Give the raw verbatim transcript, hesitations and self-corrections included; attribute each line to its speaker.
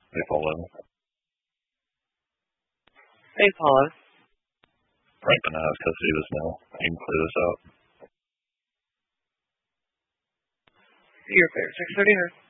Speaker 1: Hey, Paula.
Speaker 2: Hey, Paula.
Speaker 1: Frank and I have custody of this now. You can clear this out.
Speaker 2: Your fair. six thirty-nine.